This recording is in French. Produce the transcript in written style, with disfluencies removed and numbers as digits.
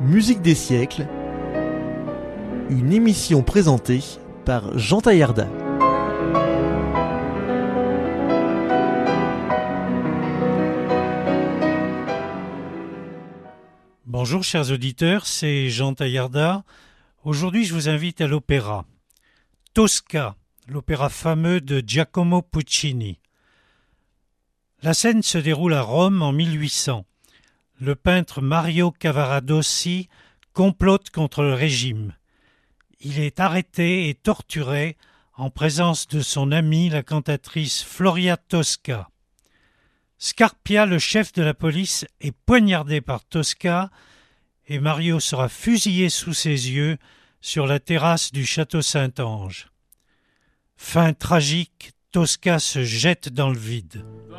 Musique des siècles, une émission présentée par Jean Taillarda. Bonjour chers auditeurs, c'est Jean Taillarda. Aujourd'hui je vous invite à l'opéra. Tosca, l'opéra fameux de Giacomo Puccini. La scène se déroule à Rome en 1800. Le peintre Mario Cavaradossi complote contre le régime. Il est arrêté et torturé en présence de son amie, la cantatrice Floria Tosca. Scarpia, le chef de la police, est poignardé par Tosca et Mario sera fusillé sous ses yeux sur la terrasse du château Saint-Ange. Fin tragique, Tosca se jette dans le vide.